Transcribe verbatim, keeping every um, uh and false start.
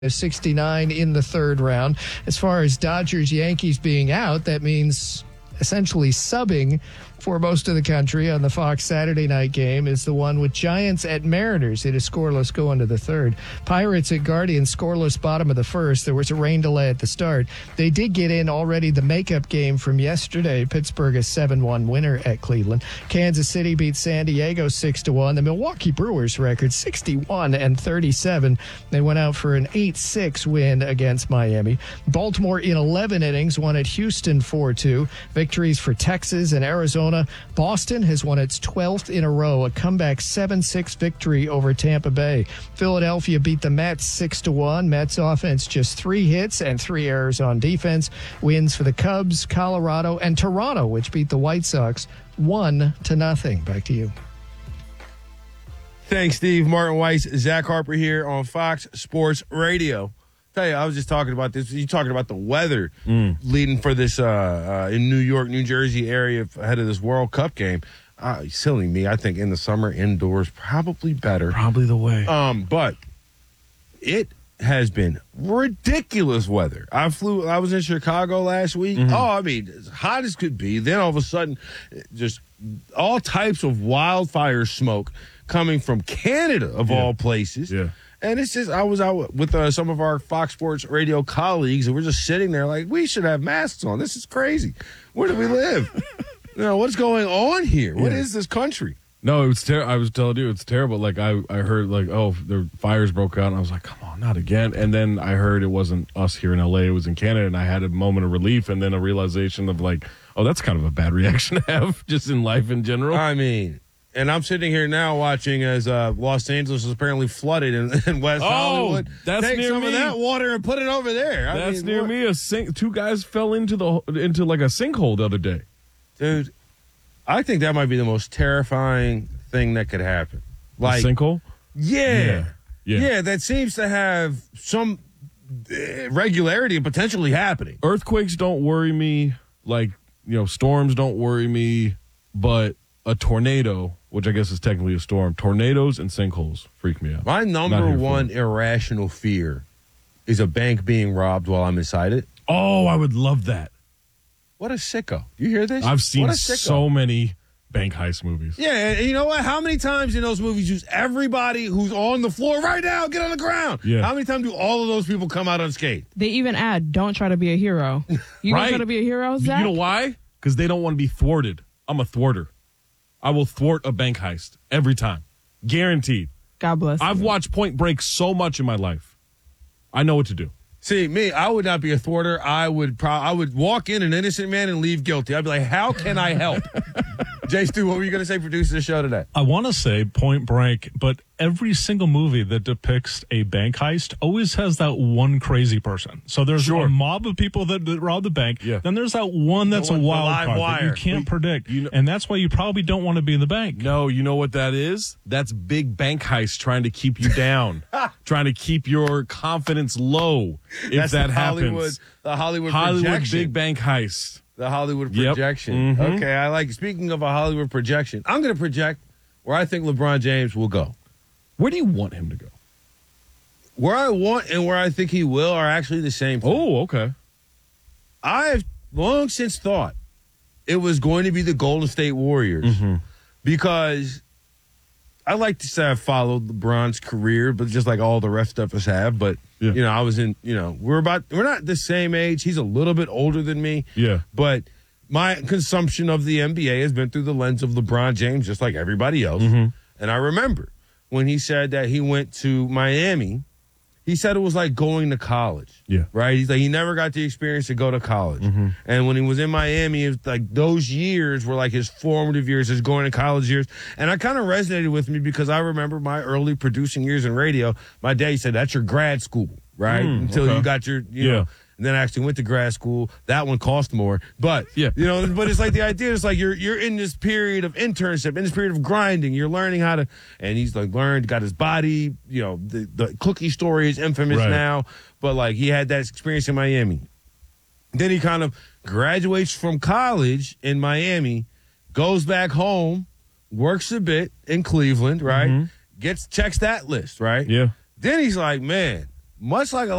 sixty-nine in the third round. As far as Dodgers Yankees being out, that means essentially subbing for most of the country on the Fox Saturday night game is the one with Giants at Mariners. It is scoreless going to the third. Pirates at Guardians, scoreless bottom of the first. There was a rain delay at the start. They did get in already the makeup game from yesterday. Pittsburgh a seven one winner at Cleveland. Kansas City beat San Diego six to one. The Milwaukee Brewers record sixty-one and thirty-seven. They went out for an eight six win against Miami. Baltimore in eleven innings won at Houston four two. Victories for Texas and Arizona. Boston has won its twelfth in a row, a comeback seven six victory over Tampa Bay. Philadelphia beat the Mets six to one. Mets offense just three hits and three errors on defense. Wins for the Cubs, Colorado, and Toronto, which beat the White Sox one to nothing. Back to you. Thanks, Steve. Martin Weiss, Zach Harper here on Fox Sports Radio. Tell you, I was just talking about this. You talking about the weather mm. leading for this uh, uh, in New York, New Jersey area ahead of this World Cup game. Uh, silly me. I think in the summer, indoors, probably better. Probably the way. Um, but it has been ridiculous weather. I flew. I was in Chicago last week. Mm-hmm. Oh, I mean, as hot as could be. Then all of a sudden, just all types of wildfire smoke coming from Canada, of yeah. all places. Yeah. And it's just, I was out with uh, some of our Fox Sports Radio colleagues, and we're just sitting there like, we should have masks on. This is crazy. Where do we live? You know, what's going on here? What yeah. is this country? No, it was ter- I was telling you, it's terrible. Like, I, I heard, like, oh, the fires broke out, and I was like, come on, not again. And then I heard it wasn't us here in L A, it was in Canada, and I had a moment of relief, and then a realization of, like, oh, that's kind of a bad reaction to have just in life in general. I mean... And I'm sitting here now watching as uh, Los Angeles is apparently flooded in, in West oh, Hollywood. That's Take near some me. of that water and put it over there. I that's mean, near what? me. A sink. Two guys fell into the into like a sinkhole the other day. Dude, I think that might be the most terrifying thing that could happen. Like a sinkhole? Yeah, yeah, yeah. Yeah, that seems to have some uh, regularity and potentially happening. Earthquakes don't worry me. Like, you know, storms don't worry me. But a tornado, which I guess is technically a storm, tornadoes and sinkholes freak me out. My number one irrational fear is a bank being robbed while I'm inside it. Oh, I would love that. What a sicko. You hear this? I've seen so many bank heist movies. Yeah, and you know what? How many times in those movies use everybody who's on the floor right now, get on the ground? Yeah. How many times do all of those people come out unscathed? They even add, don't try to be a hero. You right? don't try to be a hero, Zach? You know why? Because they don't want to be thwarted. I'm a thwarter. I will thwart a bank heist every time. Guaranteed. God bless I've you. watched Point Break so much in my life. I know what to do. See, me, I would not be a thwarter. I would pro- I would walk in an innocent man and leave guilty. I'd be like, how can I help? Jay Stu, what were you going to say, producer the show today? I want to say Point Break, but every single movie that depicts a bank heist always has that one crazy person. So there's sure. a mob of people that, that rob the bank. Yeah. Then there's that one that's the a one, wild card wire. that you can't we, predict. You know, and that's why you probably don't want to be in the bank. No, you know what that is? That's big bank heist trying to keep you down, trying to keep your confidence low if that's that the happens. Hollywood, the Hollywood, Hollywood projection. big bank heist. The Hollywood Yep. projection. Mm-hmm. Okay, I like. Speaking of a Hollywood projection, I'm going to project where I think LeBron James will go. Where do you want him to go? Where I want and where I think he will are actually the same thing. Oh, okay. I've long since thought it was going to be the Golden State Warriors Mm-hmm. because I like to say I've followed LeBron's career, but just like all the rest of us have. But, Yeah. you know, I was in, you know, we're about, we're not the same age. He's a little bit older than me. Yeah. But my consumption of the N B A has been through the lens of LeBron James, just like everybody else. Mm-hmm. And I remember when he said that he went to Miami, he said it was like going to college. Yeah. Right? He's like, he never got the experience to go to college. Mm-hmm. And when he was in Miami, it was like those years were like his formative years, his going to college years. And I kind of resonated with me because I remember my early producing years in radio. My dad said, that's your grad school, right? Mm, Until okay. you got your, you Yeah. know. And then I actually went to grad school. That one cost more. But, Yeah. you know, but it's like the idea is like you're you're in this period of internship, in this period of grinding. You're learning how to, and he's like learned, got his body, you know, the, the cookie story is infamous Right. now. But like he had that experience in Miami. Then he kind of graduates from college in Miami, goes back home, works a bit in Cleveland, right? Mm-hmm. Gets, checks that list, right? Yeah. Then he's like, man, much like a